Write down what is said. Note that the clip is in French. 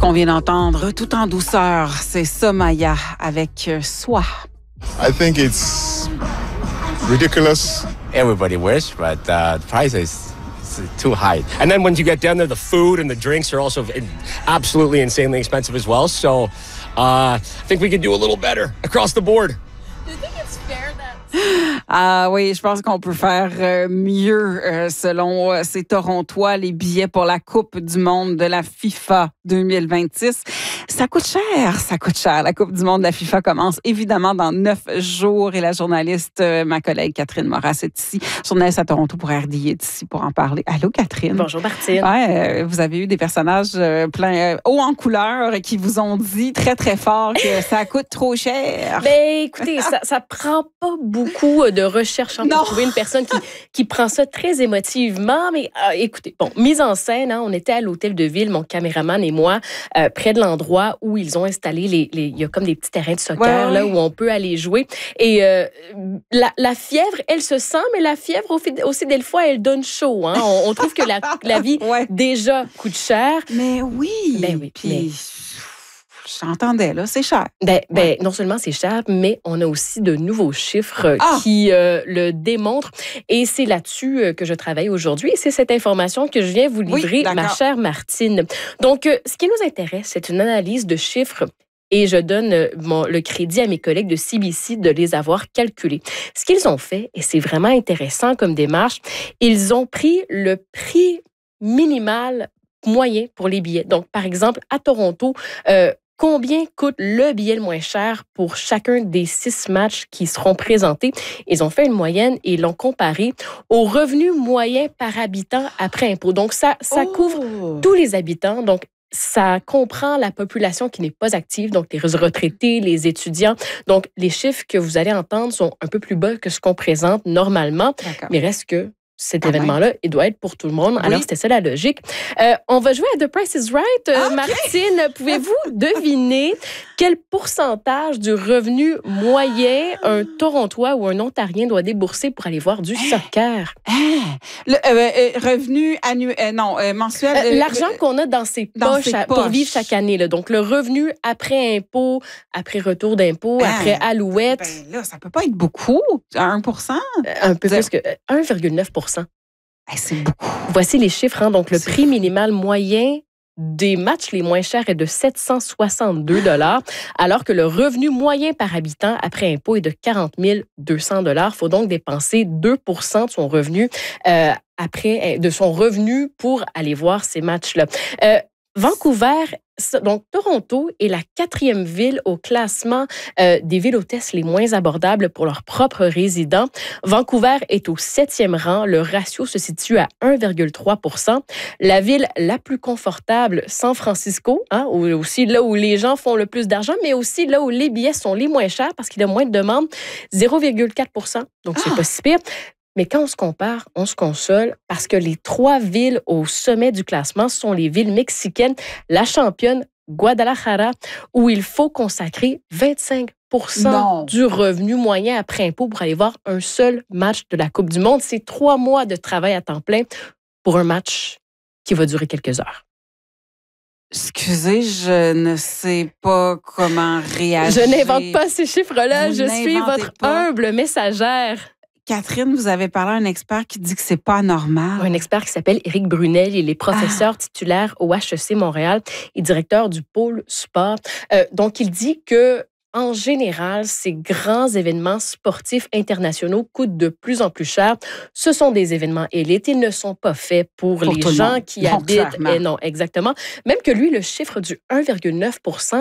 qu'on vient d'entendre, tout en douceur, c'est Somaya avec Soi. I think it's ridiculous. Everybody wish, but the price is too high. And then when you get down there, the food and the drinks are also absolutely insanely expensive as well. So I think we could do a little better across the board. Do you think it's fair that... Ah oui, je pense qu'on peut faire mieux selon ces Torontois, les billets pour la Coupe du monde de la FIFA 2026. Ça coûte cher. La Coupe du monde de la FIFA commence évidemment dans 9 jours et la journaliste, ma collègue Catherine Moras est ici, journaliste à Toronto pour RDI est ici pour en parler. Allô Catherine? Bonjour Martine. Ouais, vous avez eu des personnages plein haut en couleur qui vous ont dit très très fort que ça coûte trop cher. Ben écoutez, ça prend pas beaucoup de recherche pour trouver une personne qui prend ça très émotivement. Mais écoutez, bon, mise en scène, on était à l'hôtel de ville, mon caméraman et moi, près de l'endroit où ils ont installé il y a comme des petits terrains de soccer là où on peut aller jouer. Et la fièvre, elle se sent, mais la fièvre aussi des fois, elle donne chaud. On trouve que la vie déjà coûte cher. Mais oui. Ben oui. Puis j'entendais là, c'est cher. Ben, non seulement c'est cher, mais on a aussi de nouveaux chiffres qui le démontrent. Et c'est là-dessus que je travaille aujourd'hui. Et c'est cette information que je viens vous livrer, ma chère Martine. Donc, ce qui nous intéresse, c'est une analyse de chiffres. Et je donne le crédit à mes collègues de CBC de les avoir calculés. Ce qu'ils ont fait, et c'est vraiment intéressant comme démarche, ils ont pris le prix minimal moyen pour les billets. Donc, par exemple, à Toronto, combien coûte le billet le moins cher pour chacun des 6 matchs qui seront présentés? Ils ont fait une moyenne et l'ont comparé au revenu moyen par habitant après impôt. Donc, ça couvre tous les habitants. Donc, ça comprend la population qui n'est pas active, donc les retraités, les étudiants. Donc, les chiffres que vous allez entendre sont un peu plus bas que ce qu'on présente normalement. Mais reste que cet événement-là, il doit être pour tout le monde. Alors, c'était ça la logique. On va jouer à The Price is Right. Martine, pouvez-vous deviner quel pourcentage du revenu moyen un Torontois ou un Ontarien doit débourser pour aller voir du soccer? Le revenu annuel, mensuel. L'argent qu'on a dans ses poches pour vivre chaque année. Là. Donc, le revenu après impôt, après retour d'impôt, après alouette. Ben là, ça peut pas être beaucoup. 1 un peu plus que 1,9 c'est beaucoup. Voici les chiffres. Donc, le prix minimal moyen des matchs les moins chers est de 762 $, alors que le revenu moyen par habitant après impôt est de 40 200 $. Il faut donc dépenser 2 de son revenu de son revenu pour aller voir ces matchs-là. Vancouver, donc Toronto est la 4e ville au classement des villes hôtesses les moins abordables pour leurs propres résidents. Vancouver est au 7e rang. Le ratio se situe à 1,3 %. La ville la plus confortable, San Francisco, aussi là où les gens font le plus d'argent, mais aussi là où les billets sont les moins chers parce qu'il y a moins de demandes, 0,4 %. Donc, c'est pas si pire. Mais quand on se compare, on se console parce que les 3 villes au sommet du classement sont les villes mexicaines, la championne Guadalajara, où il faut consacrer 25 % du revenu moyen après impôt pour aller voir un seul match de la Coupe du monde. C'est 3 mois de travail à temps plein pour un match qui va durer quelques heures. Excusez, je ne sais pas comment réagir. Je n'invente pas ces chiffres-là. Je suis votre humble messagère. Catherine, vous avez parlé à un expert qui dit que c'est pas normal. Un expert qui s'appelle Éric Brunel. Il est professeur titulaire au HEC Montréal et directeur du pôle sport. Donc, il dit que en général, ces grands événements sportifs internationaux coûtent de plus en plus cher. Ce sont des événements élites. Ils ne sont pas faits pour les gens qui habitent. Non, exactement. Même que lui, le chiffre du 1,9 %